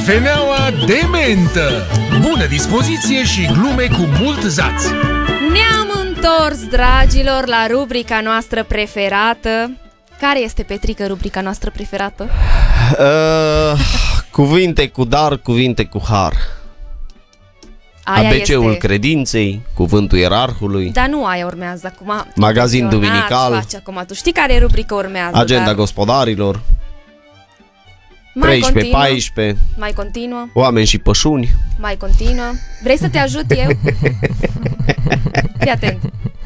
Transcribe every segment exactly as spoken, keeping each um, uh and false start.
Cafeneaua de mentă. Bună dispoziție și glume cu mult zaț. Ne-am întors, dragilor, la rubrica noastră preferată. Care este, Petrică, rubrica noastră preferată? Uh, cuvinte cu dar, cuvinte cu har. Aia A B C-ul este... credinței, cuvântul ierarhului. Dar nu aia urmează acum. Magazin duminical. Faci acum. Tu știi care rubrică urmează? Agenda dar... gospodarilor. Mai treisprezece continuă, paisprezece. mai continuă, Oameni și pășuni. mai continuă. Vrei să te ajut eu? Fii atent.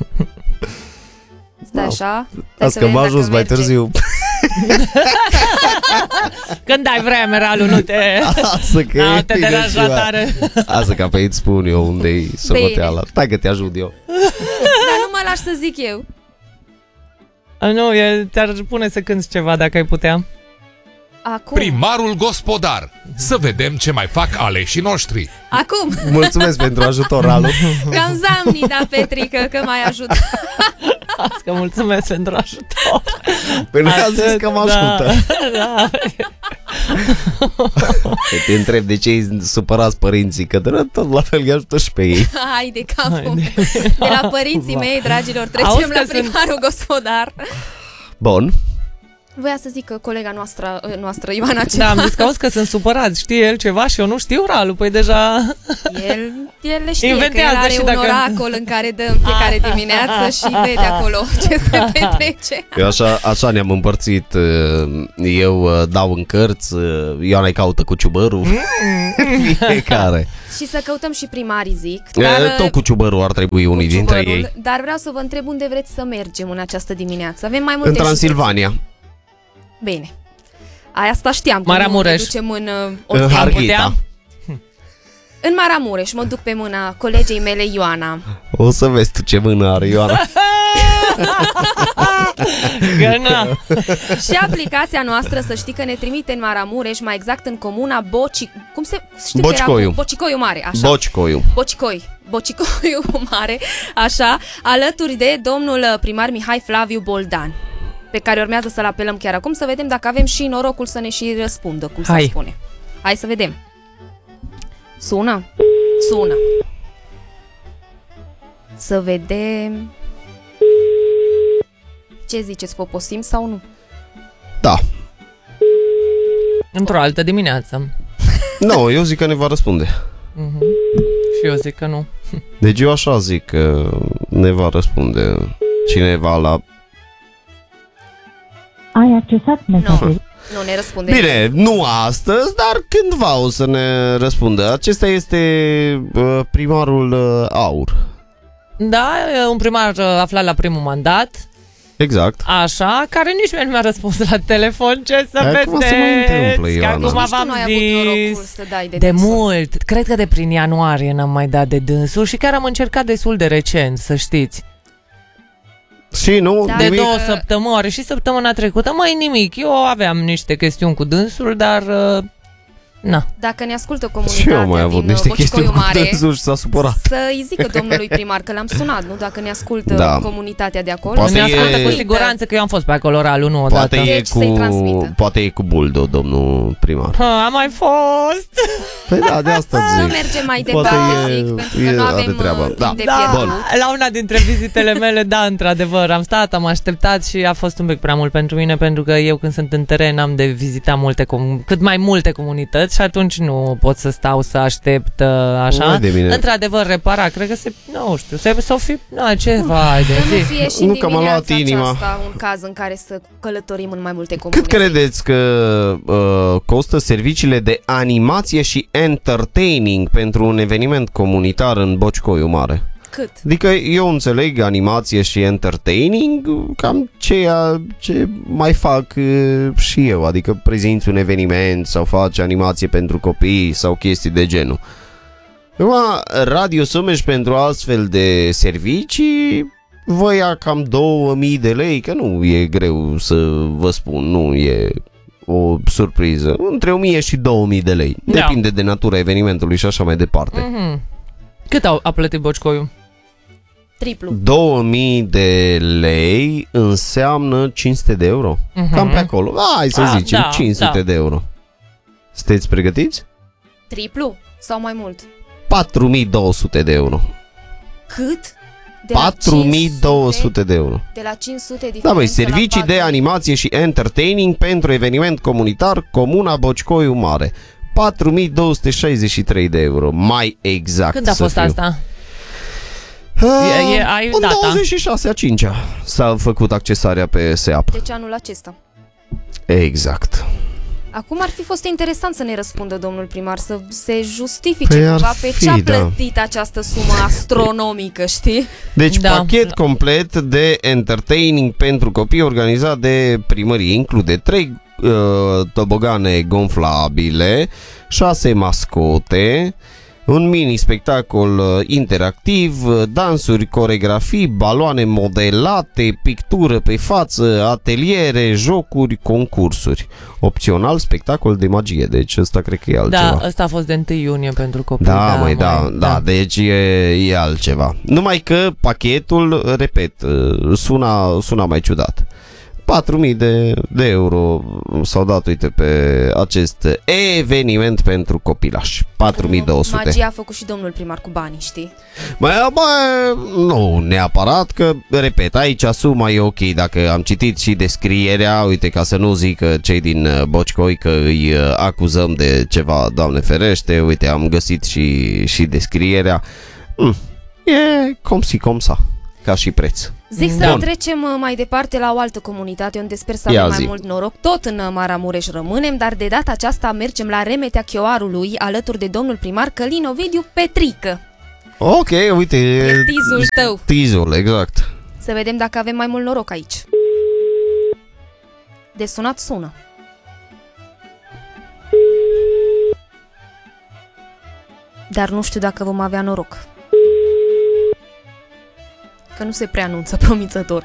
Stai așa. Azi că m-a ajuns mai târziu. Când ai vreme, Ralu, nu te, Asta că nu e te deranja tare. Asta că pe aici spun eu unde-i socoteala. Stai că te ajut eu. Dar nu mă lași să zic eu. Nu, te-ar pune să cânti ceva dacă ai putea. Acum. Primarul gospodar. Să vedem ce mai fac aleșii noștri. Acum. Mulțumesc pentru ajutor, Ralu. Cam zamni, da, Petrică, că m-ai ajutat. Azi că mulțumesc pentru ajutor. Păi nu a zis că mă ajută. Da, da. Te întreb de ce îi supărați părinții, că de tot la fel îi ajută și pe ei. Hai de capul. De la părinții mei, dragilor, trecem Auzi la că primarul sunt... gospodar. Bun. Voia să zic că colega noastră, noastră Ioana, ceva. Da, am zis că auzi că sunt supărați. Știe el ceva și eu nu știu, Ralu. Păi deja... El, el le știe inventează că el are și un dacă... oracol în care dă în fiecare dimineață și vede acolo ce se petrece. Eu așa, așa ne-am împărțit. Eu dau în cărți, Ioana-i caută cu ciubărul. Fiecare. Și să căutăm și primarii, zic. Dar, tot cu ciubărul ar trebui unii dintre ei. Dar vreau să vă întreb unde vreți să mergem în această dimineață. Avem mai multe în Transilvania. Bine. Aia asta știam. Maramureș. Ne ducem în, în Harghita. În Maramureș mă duc pe mâna colegei mele Ioana. O să vezi tu ce mână are Ioana. Și aplicația noastră, să știi că ne trimite în Maramureș, mai exact în comuna Boci... Cum se... Știu Bocicoiu. Era... Bocicoiu Mare, așa. Bocicoiu. Bocicoi. Bocicoiu Mare, așa, alături de domnul primar Mihai Flaviu Boldan, pe care urmează să-l apelăm chiar acum, să vedem dacă avem și norocul să ne și răspundă, cum se spune. Hai să vedem. Sună? Sună. Să vedem. Ce ziceți, poposim sau nu? Da. Într-o altă dimineață. Nu, no, eu zic că ne va răspunde. Uh-huh. Și eu zic că nu. Deci eu așa zic că ne va răspunde cineva la... Ai accesat mesajul. Nu ne răspunde. Bine, nu astăzi, dar cândva o să ne răspundă. Acesta este uh, primarul uh, Aur. Da, un primar uh, aflat la primul mandat. Exact. Așa, care nici mie nu mi-a răspuns la telefon. Ce să Acum vedeți? se mai întâmplă, Ioana. Acum v-am zis, să dai de, de mult. Cred că de prin ianuarie n-am mai dat de dânsul și chiar am încercat destul de recent, să știți. Și nu? Da, de nimic? două săptămâni și săptămâna trecută, mai nimic. Eu aveam niște chestiuni cu dânsul, dar... Uh, na. Dacă ne ascultă comunitatea și eu mai avut din niște Bocicoiu Mare, cu dânsul și s-a supărat. să-i zică domnului primar că l-am sunat, nu? Dacă ne ascultă da. comunitatea de acolo. Poate ne ascultă e... cu siguranță că eu am fost pe acolo, Ralu, nu odată. Poate e, deci cu... Poate e cu buldo, domnul primar. Ha, am mai fost! Păi da, de asta să zic. mergem mai departe, e, zic, pentru că nu avem treabă. Da. de da. pierdut. La una dintre vizitele mele, da, într-adevăr, am stat, am așteptat și a fost un pic prea mult pentru mine, pentru că eu când sunt în teren am de vizitat multe, cât mai multe comunități și atunci nu pot să stau să aștept așa. Într-adevăr, repara, cred că se, nu știu, se să fi, na, ceva de zi. Să nu fie și nu că m-a luat inima. Aceasta, un caz în care să călătorim în mai multe comunități. Cât credeți că uh, costă serviciile de animație și entertaining pentru un eveniment comunitar în Bocicoiu Mare? Cât? Adică eu înțeleg animație și entertaining, cam ceea ce mai fac uh, și eu, adică prezinți un eveniment sau faci animație pentru copii sau chestii de genul. Acum, Radio Someș pentru astfel de servicii vă ia cam două mii de lei, că nu e greu să vă spun, nu e o surpriză, între o mie și două mii de lei, da. Depinde de natura evenimentului și așa mai departe. Mm-hmm. Cât au, a plătit Bocicoiu? Triplu. două mii de lei înseamnă cinci sute de euro. Uh-huh. Cam pe acolo. Hai să ah, zicem da, cinci sute da. de euro. Sunteți pregătiți? Triplu sau mai mult? patru mii două sute de euro. Cât? De la patru mii două sute cinci sute? de euro. De la cinci sute diferență Da, băi, la servicii de patru mii. animație și entertaining pentru eveniment comunitar Comuna Boccoiu Mare. patru mii două sute șaizeci și trei de euro, mai exact. Când a să fost fiu. asta? Ah, E- e- ai în data? douăzeci și șase a cincea s-a făcut accesarea pe S E A P. Deci anul acesta. Exact. Acum ar fi fost interesant să ne răspundă domnul primar, să se justifice Păi ar cumva pe fi, ce a da. plătit această sumă astronomică, știi? Deci Da. pachet complet de entertaining pentru copii organizat de primărie. Include trei uh, tobogane gonflabile, șase mascote, un mini spectacol uh, interactiv, uh, dansuri, coregrafii, baloane modelate, pictură pe față, ateliere, jocuri, concursuri. Opțional, spectacol de magie. Deci ăsta cred că e altceva. Da, ăsta a fost de întâi iunie pentru copii. Da, măi, da, măi, da, deci e, e altceva. Numai că pachetul, repet, suna, suna mai ciudat. patru mii de, de euro s-au dat, uite, pe acest eveniment pentru copilași. patru mii două sute. Magia a făcut și domnul primar cu banii, știi? Bă, bă, nu neapărat, că, repet, aici suma e ok. Dacă am citit și descrierea, uite, ca să nu zică cei din Bocșcoi că îi acuzăm de ceva, Doamne ferește, uite, am găsit și, și descrierea. Hm, e cum si cum sa, ca și preț. Zic să Bun. trecem uh, mai departe la o altă comunitate unde sper să Ia avem zi. mai mult noroc. Tot în uh, Maramureș rămânem, dar de data aceasta mergem la Remetea Chioarului alături de domnul primar Călin Ovidiu Petrică. Ok, uite, E tizul tău. Tizul, exact. Să vedem dacă avem mai mult noroc aici. De sunat sună. Dar nu știu dacă vom avea noroc. Că nu se prea anunță promițător.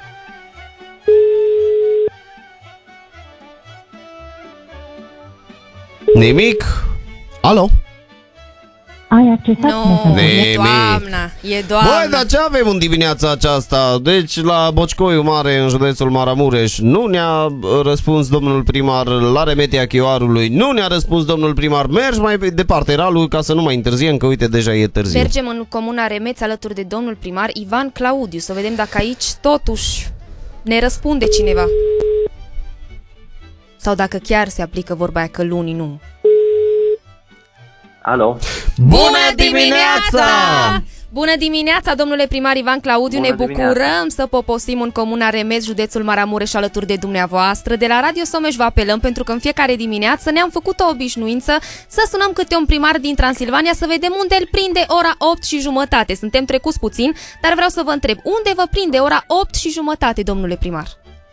Nimic? Alo? Ai accesat Nu, mesajul. e Nimic. doamna, e doamna. Băi, dar ce avem în dimineața aceasta? Deci la Bocșcoiu Mare, în județul Maramureș, nu ne-a răspuns domnul primar. La Remetea Chioarului nu ne-a răspuns domnul primar. Mergi mai departe, Ralu, ca să nu mai întârziem, că uite, deja e târziu. Mergem în comuna Remeț alături de domnul primar Ivan Claudiu, să vedem dacă aici totuși ne răspunde cineva. Sau dacă chiar se aplică vorba aia că luni nu. Alo? Bună dimineața! Bună dimineața, domnule primar Ivan Claudiu, Bună ne bucurăm dimineața. să poposim în comuna Remeț, județul Maramureș, alături de dumneavoastră. De la Radio Someș vă apelăm pentru că în fiecare dimineață ne-am făcut o obișnuință să sunăm câte un primar din Transilvania să vedem unde îl prinde ora opt și jumătate. Suntem trecuți puțin, dar vreau să vă întreb, unde vă prinde ora opt și jumătate, domnule primar?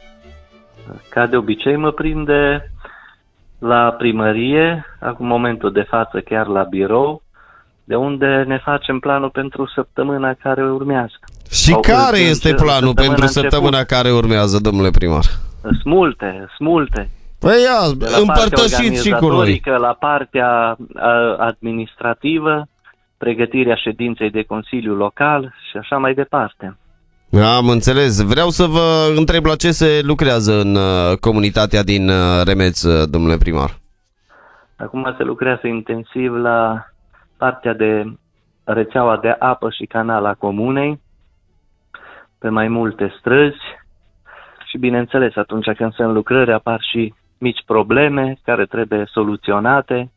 Ca de obicei mă prinde la primărie, acum momentul de față chiar la birou, de unde ne facem planul pentru săptămâna care urmează. Și Au care fost este în- planul săptămâna pentru început. săptămâna care urmează, domnule primar? Sunt multe, sunt multe. Păi ia, De la împărtășiți și cu noi. organizatorică, la partea a, administrativă, pregătirea ședinței de Consiliu Local și așa mai departe. Am înțeles. Vreau să vă întreb la ce se lucrează în uh, comunitatea din uh, Remeț, uh, domnule primar. Acum se lucrează intensiv la partea de rețeaua de apă și canal a comunei, pe mai multe străzi și, bineînțeles, atunci când sunt lucrări apar și mici probleme care trebuie soluționate.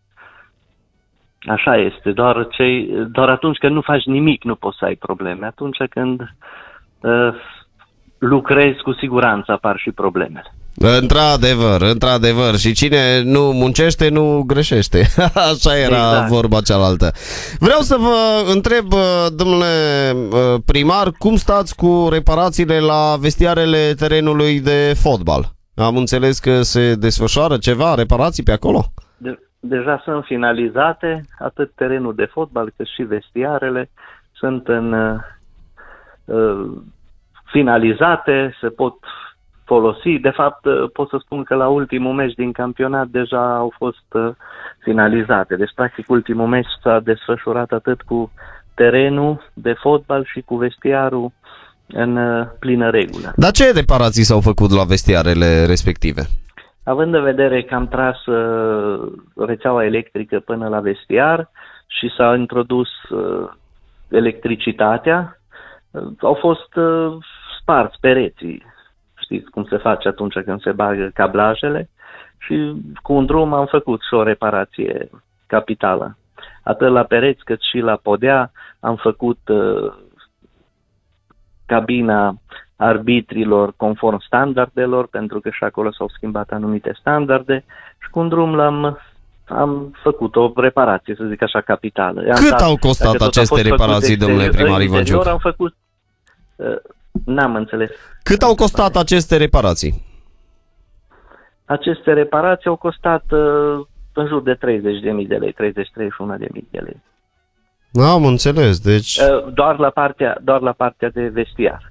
Așa este, doar, cei, doar atunci când nu faci nimic nu poți să ai probleme. Atunci când uh, lucrezi, cu siguranță apar și problemele. Într-adevăr, într-adevăr. Și cine nu muncește, nu greșește. Așa era Exact. vorba cealaltă. Vreau să vă întreb, domnule primar, cum stați cu reparațiile la vestiarele terenului de fotbal? Am înțeles că se desfășoară ceva, reparații pe acolo? De, deja sunt finalizate, atât terenul de fotbal cât și vestiarele sunt în uh, uh, finalizate, se pot folosi. De fapt, uh, pot să spun că la ultimul meci din campionat deja au fost uh, finalizate. Deci, practic, ultimul meci s-a desfășurat atât cu terenul de fotbal și cu vestiarul în uh, plină regulă. Dar ce reparații s-au făcut la vestiarele respective? având în vedere că am tras uh, rețeaua electrică până la vestiar și s-a introdus uh, electricitatea, uh, au fost uh, sparți pereții. Știți cum se face atunci când se bagă cablajele, și cu un drum am făcut și o reparație capitală. Atât la pereți cât și la podea am făcut uh, cabina arbitrilor conform standardelor, pentru că și acolo s-au schimbat anumite standarde, și cu un drum l-am am făcut o reparație, să zic așa, capitală. Cât am au costat aceste reparații, domnule primar Ivanciuc? Am făcut... Uh, n-am înțeles. Cât au costat aceste reparații? Aceste reparații au costat uh, în jur de treizeci de mii de lei, treizeci treizeci și unu de mii de lei. Am înțeles, deci... Uh, doar, la partea, doar la partea de vestiar.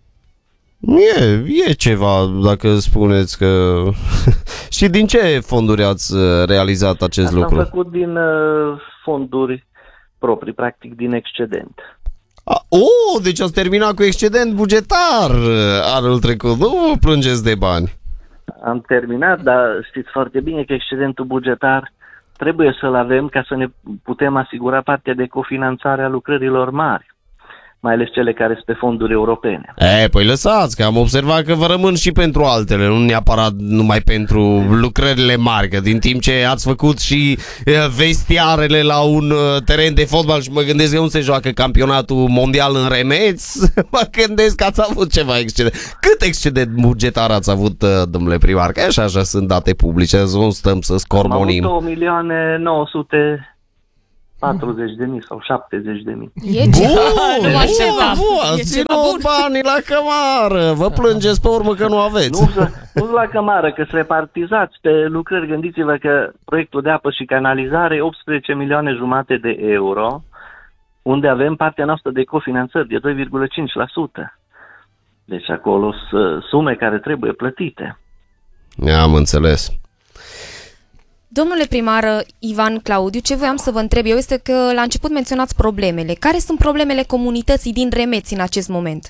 E, e ceva, dacă spuneți că... Și din ce fonduri ați realizat acest Asta lucru? am făcut din uh, fonduri proprii, practic din excedent. A, oh, deci ați terminat cu excedent bugetar anul trecut, nu vă plângeți de bani. Am terminat, dar știți foarte bine că excedentul bugetar trebuie să-l avem ca să ne putem asigura partea de cofinanțare a lucrărilor mari, mai ales cele care sunt pe fonduri europene. E, păi lăsați, că am observat că vă rămân și pentru altele, nu neapărat numai pentru lucrările mari, că din timp ce ați făcut și vestiarele la un teren de fotbal și mă gândesc că nu se joacă campionatul mondial în Remeți, mă gândesc că ați avut ceva excedent. Cât excedent bugetar ați avut, domnule primar? Că așa, așa sunt date publice, nu stăm să scormonim. Am avut două milioane nouă sute patruzeci de mii sau șaptezeci de mii. E ceva, nu mă așteptam. Bun, ținut banii la cămară. Vă plângeți pe urmă că nu aveți. Nu, nu la cămară, că se repartizați pe lucrări. Gândiți-vă că proiectul de apă și canalizare e optsprezece milioane jumate de euro, unde avem partea noastră de cofinanțări de doi virgulă cinci la sută. Deci acolo sunt sume care trebuie plătite. Am înțeles. Domnule primar Ivan Claudiu, ce voiam să vă întreb eu este că la început menționați problemele. Care sunt problemele comunității din Remeți în acest moment?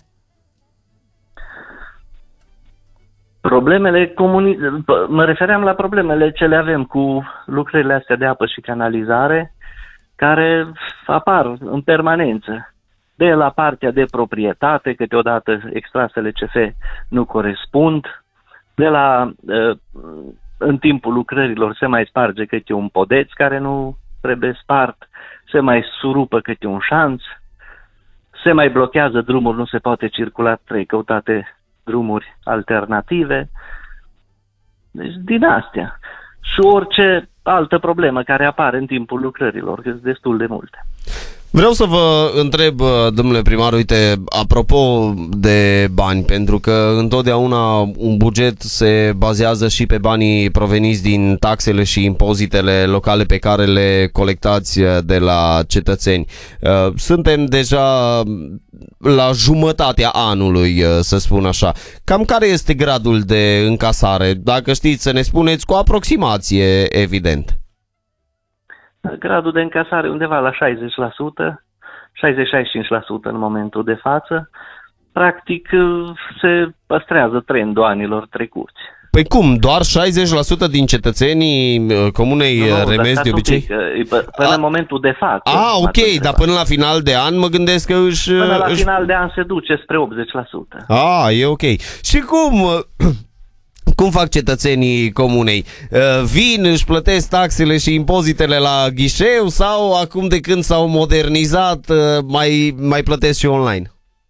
Problemele comuni... Mă refeream la problemele ce le avem cu lucrările astea de apă și canalizare, care apar în permanență. De la partea de proprietate, câteodată extrasele C F nu corespund, de la... Uh, în timpul lucrărilor se mai sparge câte un podeț care nu trebuie spart, se mai surupă câte un șanț, se mai blochează drumuri, nu se poate circula, trebuie căutate drumuri alternative. Deci din astea. Și orice altă problemă care apare în timpul lucrărilor, că sunt destul de multe. Vreau să vă întreb, domnule primar, uite, apropo de bani, pentru că întotdeauna un buget se bazează și pe banii proveniți din taxele și impozitele locale pe care le colectați de la cetățeni. Suntem deja la jumătatea anului, să spun așa. Cam care este gradul de încasare? Dacă știți să ne spuneți cu aproximație, evident. Gradul de încasare undeva la șaizeci la sută, șaizeci șaizeci și cinci la sută în momentul de față. Practic se păstrează trendul anilor trecuți. Păi cum? Doar șaizeci la sută din cetățenii comunei nu, nu, Remeți de obicei? Pic, până în momentul de față. Ah, ok, dar până la final de an mă gândesc că își... Până la își... final de an se duce spre optzeci la sută. Ah, e ok. Și cum... Cum fac cetățenii comunei? Vin, își plătesc taxele și impozitele la ghișeu sau acum de când s-au modernizat mai, mai plătesc și online?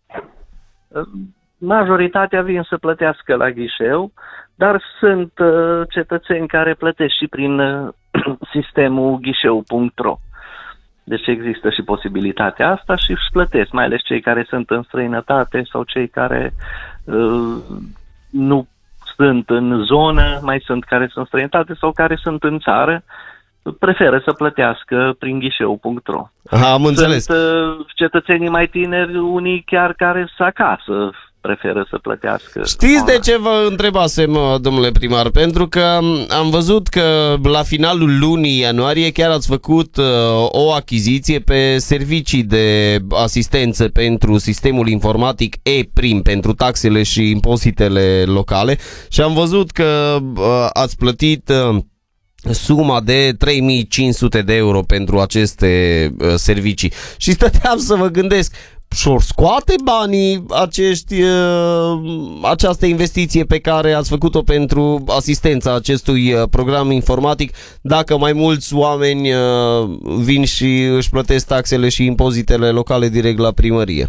Majoritatea vin să plătească la ghișeu, dar sunt cetățeni care plătesc și prin sistemul ghișeu punct ro. Deci există și posibilitatea asta și își plătesc, mai ales cei care sunt în străinătate sau cei care uh, nu sunt în zonă, mai sunt care sunt în străinătate sau care sunt în țară, preferă să plătească prin ghișeu punct ro. Am înțeles. Sunt uh, cetățenii mai tineri, unii chiar care sunt acasă, preferă să plătească. Știți online. de ce vă întrebasem, domnule primar? Pentru că am văzut că la finalul lunii ianuarie chiar ați făcut uh, o achiziție pe servicii de asistență pentru sistemul informatic E-Prim, pentru taxele și impozitele locale, și am văzut că uh, ați plătit uh, suma de trei mii cinci sute de euro pentru aceste uh, servicii. Și stăteam să vă gândesc, și-or scoate banii acești, uh, această investiție pe care ați făcut-o pentru asistența acestui uh, program informatic, dacă mai mulți oameni uh, vin și își plătesc taxele și impozitele locale direct la primărie?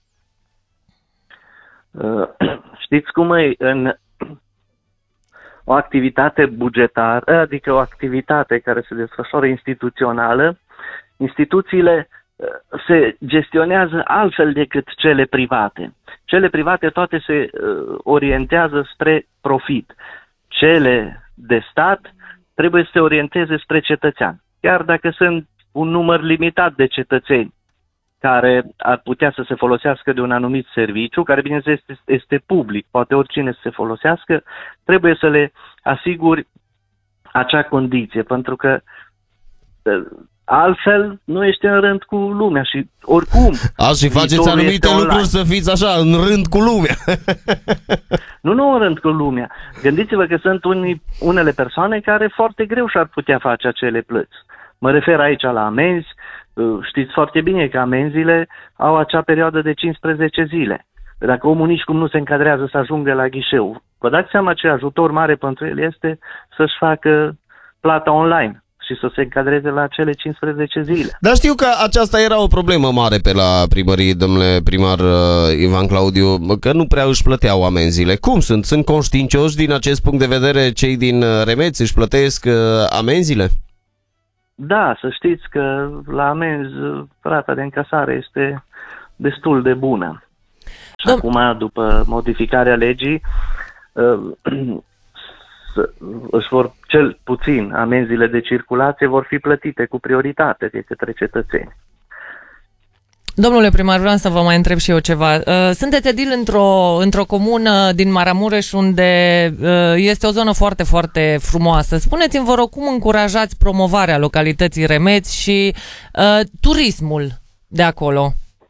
Uh, știți cum e în o activitate bugetară, adică o activitate care se desfășoară instituțională, instituțiile se gestionează altfel decât cele private. Cele private toate se uh, orientează spre profit. Cele de stat trebuie să se orienteze spre cetățean. Chiar dacă sunt un număr limitat de cetățeni care ar putea să se folosească de un anumit serviciu, care bineînțeles este, este public, poate oricine să se folosească, trebuie să le asiguri acea condiție, pentru că uh, altfel nu ești în rând cu lumea și oricum... A, și faceți anumite lucruri să fiți așa, în rând cu lumea. Nu, nu în rând cu lumea. Gândiți-vă că sunt unii, unele persoane care foarte greu și-ar putea face acele plăți. Mă refer aici la amenzi. Știți foarte bine că amenziile au acea perioadă de cincisprezece zile. Dacă omul nici cum nu se încadrează să ajungă la ghișeu, vă dați seama ce ajutor mare pentru el este să-și facă plata online și să se încadreze la cele cincisprezece zile. Dar știu că aceasta era o problemă mare pe la primărie, domnule primar uh, Ivan Claudiu, că nu prea își plăteau amenziile. Cum sunt? Sunt conștiincioși din acest punct de vedere cei din Remeți? Își plătesc uh, amenziile? Da, să știți că la amenzi rata de încasare este destul de bună. Și Dom- acum, după modificarea legii, uh, își vor, cel puțin, amenziile de circulație vor fi plătite cu prioritate de către cetățeni. Domnule primar, vreau să vă mai întreb și eu ceva. Sunteți edil într-o, într-o comună din Maramureș unde este o zonă foarte, foarte frumoasă. Spuneți-mi, vă rog, cum încurajați promovarea localității Remeți și uh, turismul de acolo?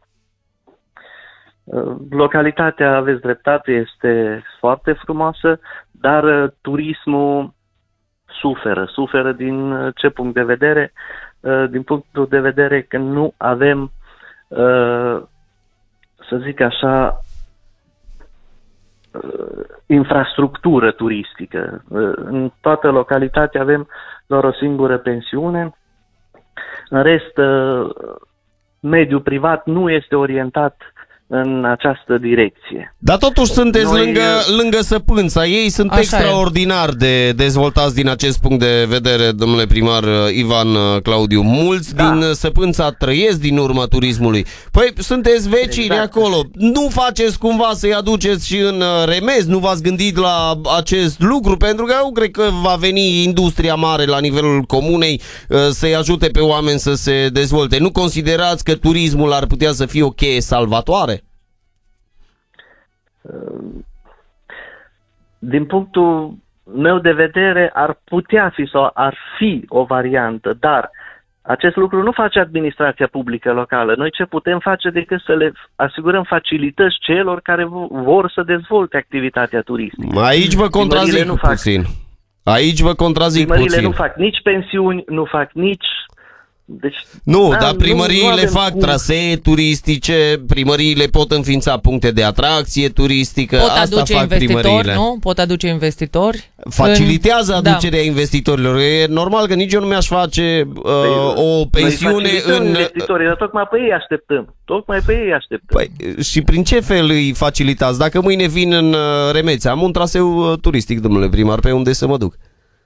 Localitatea, aveți dreptate, este foarte frumoasă, dar uh, turismul suferă. Suferă din uh, ce punct de vedere? Uh, din punctul de vedere că nu avem, uh, să zic așa, uh, infrastructură turistică. Uh, în toată localitatea avem doar o singură pensiune. În rest, uh, mediul privat nu este orientat în această direcție. Dar totuși sunteți Noi... lângă, lângă Săpânța. Ei sunt Așa extraordinar e. de dezvoltați din acest punct de vedere, domnule primar Ivan Claudiu. Mulți da. din Săpânța trăiesc din urma turismului. Păi sunteți vecini exact. acolo. Nu faceți cumva să-i aduceți și în Remeți? Nu v-ați gândit la acest lucru? Pentru că eu cred că va veni industria mare la nivelul comunei să-i ajute pe oameni să se dezvolte. Nu considerați că turismul ar putea să fie o cheie salvatoare? Din punctul meu de vedere, ar putea fi sau ar fi o variantă, dar acest lucru nu face administrația publică locală. Noi ce putem face decât să le asigurăm facilități celor care vor să dezvolte activitatea turistică. Aici vă contrazic nu fac, puțin. Aici vă contrazic puțin. nu fac nici pensiuni, nu fac nici... Deci, nu, da, dar primăriile nu, nu fac cum. trasee turistice, primăriile pot înființa puncte de atracție turistică, pot asta aduce fac investitori, primăriile. nu? Pot aduce investitori. Facilitează în... aducerea da. investitorilor. E normal că nici eu nu mi-aș face uh, o pensiune în... investitorii, dar tocmai pe ei așteptăm. Tocmai pe ei așteptăm. Păi, și prin ce fel îi facilitați? Dacă mâine vin în uh, Remeți, am un traseu uh, turistic, domnule primar, pe unde să mă duc?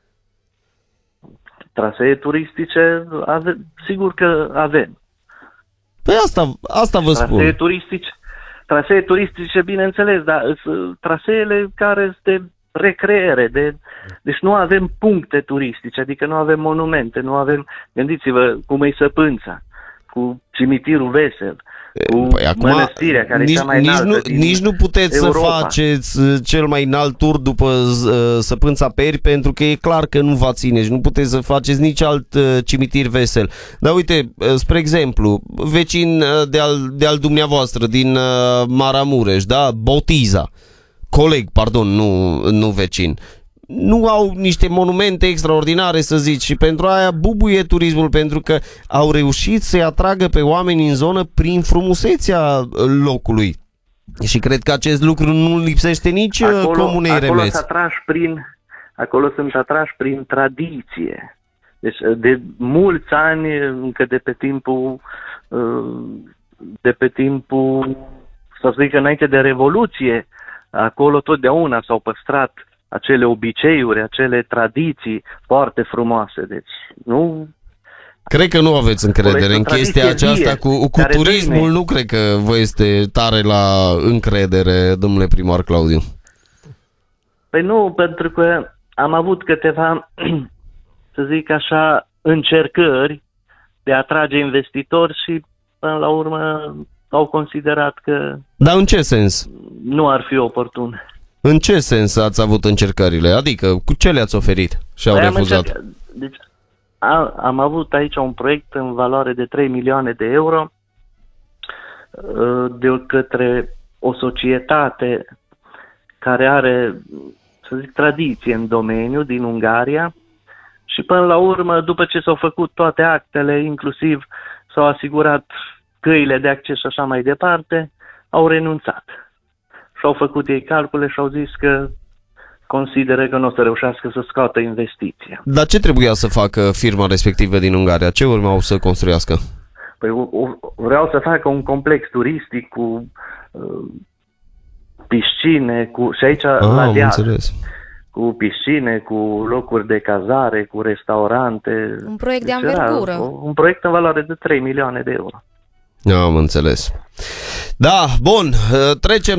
Trasee turistice, ave, sigur că avem. Păi asta, asta vă trasee spun. Turistice, trasee turistice, bineînțeles, dar traseele care sunt de recreere, de, deci nu avem puncte turistice, adică nu avem monumente, nu avem, gândiți-vă cum e Săpânța, cu cimitirul Vesel. cu Păi acum, mănăstirea care nici, e cea mai nici, înaltă nu, din nici nu puteți Europa. să faceți uh, cel mai înalt tur după uh, Săpânța Peri, pentru că e clar că nu va ține și nu puteți să faceți nici alt uh, cimitir vesel. Dar uite, uh, spre exemplu, vecin uh, de-al, de-al dumneavoastră din uh, Maramureș, da? Botiza, coleg, pardon, nu, nu vecin, nu au niște monumente extraordinare, să zici, și pentru aia bubuie turismul, pentru că au reușit să-i atragă pe oameni în zonă prin frumusețea locului. Și cred că acest lucru nu lipsește nici acolo, comunei acolo Remeț. sunt atrași prin, acolo sunt atrași prin tradiție. Deci de mulți ani, încă de pe timpul de pe timpul, să zic, înainte de Revoluție, acolo totdeauna s-au păstrat acele obiceiuri, acele tradiții foarte frumoase. Deci, nu... Cred că nu aveți încredere în chestia aceasta vie, cu, cu turismul, trăine. nu cred că vă este tare la încredere, domnule primar Claudiu. Păi nu, pentru că am avut câteva, să zic așa, încercări de a atrage investitori și până la urmă au considerat că Dar în ce sens? nu ar fi oportun. În ce sens ați avut încercările? Adică, cu ce le-ați oferit și au Păi am refuzat? încercat- Deci, a, am avut aici un proiect în valoare de trei milioane de euro de către o societate care are, să zic, tradiție în domeniu din Ungaria și până la urmă, după ce s-au făcut toate actele, inclusiv s-au asigurat căile de acces și așa mai departe, au renunțat. Și au făcut ei calcule și au zis că consideră că nu o să reușească să scoată investiția. Dar ce trebuia să facă firma respectivă din Ungaria? Ce urmau să construiască? Păi o- o- vreau să facă un complex turistic cu uh, piscine, cu, și aici Ah, la am deal, înțeles. cu piscine, cu locuri de cazare, cu restaurante. Un proiect de Deci era anvergură. o- Un proiect în valoare de trei milioane de euro. Am înțeles. Da, bun, trecem